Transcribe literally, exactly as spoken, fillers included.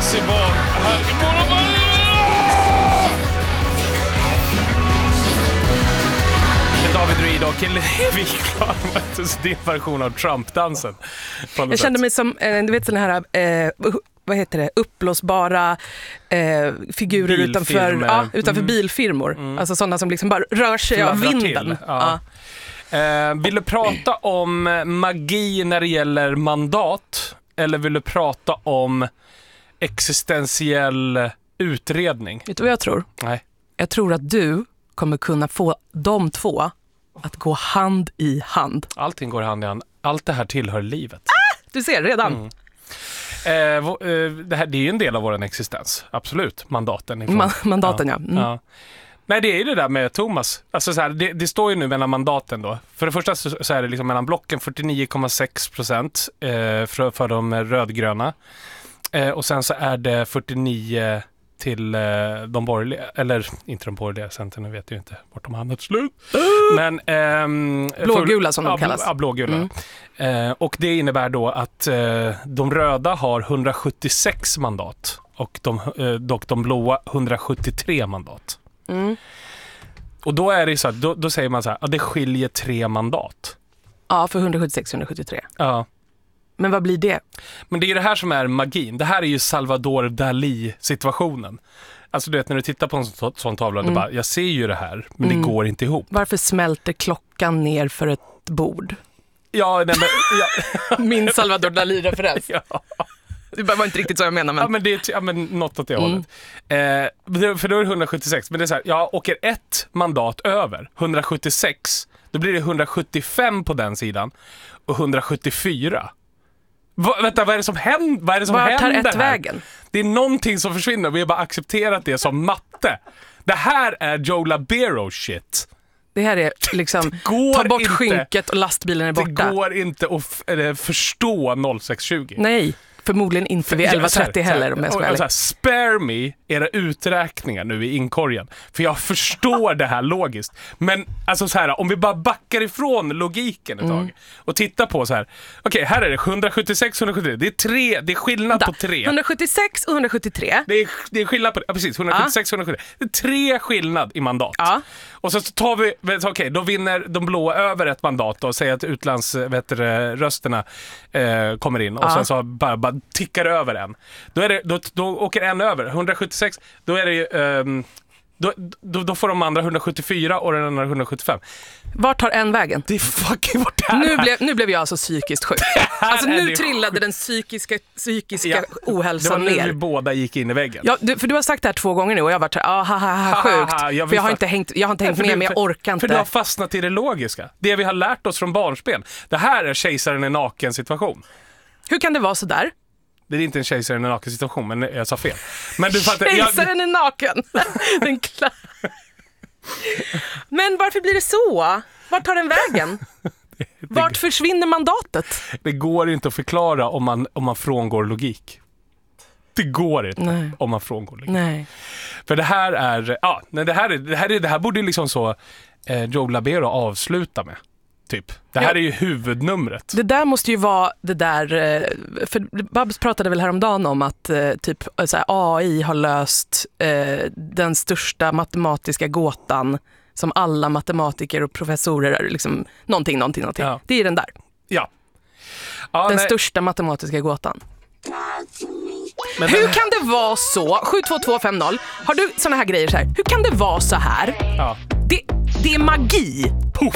Simon. David Reed och Hillevi Klar, din version av Trump-dansen. Jag kände mig som, du vet sådana här, eh, vad heter det, uppblåsbara eh, figurer utanför, ja, utanför mm. bilfirmor. Mm. Alltså sådana som liksom bara rör sig av vinden. Ja. Ja. Eh, vill du prata om magi när det gäller mandat? Eller vill du prata om existentiell utredning? Vet du vad jag tror? Nej. Jag tror att du kommer kunna få de två att gå hand i hand. Allting går hand i hand. Allt det här tillhör livet. Ah, du ser redan. Mm. Eh, det här det är ju en del av vår existens. Absolut, mandaten. Ifrån. Ma- mandaten, ja. ja. Mm. ja. Nej, det är ju det där med Thomas. Alltså så här, det, det står ju nu mellan mandaten då. För det första så, så är det liksom mellan blocken fyrtionio komma sex procent eh, för, för de rödgröna. Eh, och sen så är det fyrtionio till eh, de borgerliga, eller inte de borgerliga, Centern, nu vet jag ju inte vart de hamnat slut. Men ehm, blågula som de ja, kallas. Ja, blågula. Mm. Eh, och det innebär då att eh, de röda har hundrasjuttiosex mandat och de, eh, dock de blåa hundrasjuttiotre mandat. Mm. Och då är det så här, då, då säger man så här, att det skiljer tre mandat. Ja, för hundrasjuttiosex hundrasjuttiotre. Ja. Men vad blir det? Men det är ju det här som är magin. Det här är ju Salvador Dalí-situationen. Alltså du vet, när du tittar på en sån, sån tavla, mm. du bara, jag ser ju det här, men mm. det går inte ihop. Varför smälter klockan ner för ett bord? Ja, nej, men... Ja. Min Salvador Dalí-referens. Ja. Det var inte riktigt så jag menar. Men... Ja, men det är ja, men något åt det mm. hållet. Eh, för då är det hundrasjuttiosex. Men det är så här, jag åker ett mandat över. hundrasjuttiosex. Då blir det hundrasjuttiofem på den sidan. Och hundrasjuttiofyra. Va, vänta, vad är det som händer? Vad är det som Var tar händer ett här? vägen? Det är någonting som försvinner. Vi har bara accepterat det som matte. Det här är Joe Labero shit. Det här är liksom, ta bort inte, skynket och lastbilen är borta. Det går inte att f- eller, förstå noll sex tjugo. Nej. Förmodligen inte vid elva trettio heller om jag ska och, och spare me era uträkningar nu i inkorgen. För jag förstår det här logiskt. Men alltså så här, om vi bara backar ifrån logiken ett mm. tag och tittar på så här. Okej, okay, här är det hundrasjuttiosex hundrasjuttiotre. Det är tre, det är skillnad Vänta, på tre. hundrasjuttiosex och hundrasjuttiotre. Det är, det är skillnad på, ja precis, hundrasjuttiosex och hundrasjuttiotre. Det är tre skillnad i mandat. Ja. Och så tar vi, okej, okay, då vinner de blå över ett mandat och säger att utlandsrösterna eh, kommer in. Och ja. sen så bara, bara tickar över en. Då, är det, då, då åker en över. hundrasjuttiosex, då är det ju... Um, Då, då, då får de andra hundrasjuttiofyra och den andra hundrasjuttiofem. Vart tar en vägen? Det är fucking vart det här nu, blev, nu blev jag alltså psykiskt sjuk. Alltså nu trillade sjuk. den psykiska, psykiska ja, ohälsan ner. Det var nu vi båda gick in i väggen. Ja, du, för du har sagt det här två gånger nu och jag har varit så här, ah, ha, ha, ha, sjukt. Ha, ha, jag för jag har inte hängt, jag har inte hängt med, du, men jag orkar inte. För du har fastnat i det logiska. Det vi har lärt oss från barnsben. Det här är kejsaren är naken situation. Hur kan det vara så där? Det är inte en kejsaren är naken situation, men jag sa fel. Men du fattar, kejsaren jag... är naken. Den klar. Men varför blir det så? Vart tar den vägen? det, det... Vart försvinner mandatet? Det går inte att förklara om man, om man frångår logik. Det går inte Nej. om man frångår logik. Nej. För det här är... Ja, det här, är, det här, är, det här borde liksom så eh, Joe Labero avsluta med. Typ. Det här ja. är ju huvudnumret. Det där måste ju vara det där, för Babs pratade väl häromdagen om att typ så här, A I har löst eh, den största matematiska gåtan som alla matematiker och professorer är liksom någonting, någonting, någonting. Ja. Det är den där. Ja. ja den nej. största matematiska gåtan. Men hur den... kan det vara så? sju två två fem noll. Har du såna här grejer så här? Hur kan det vara så här? Ja. Det, det är magi. Puff.